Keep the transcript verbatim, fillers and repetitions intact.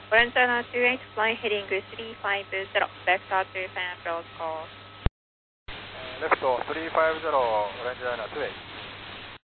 Orange China two eight, flying heading three five zero, vector three five zero call. Left three five zero, Orange China two eight.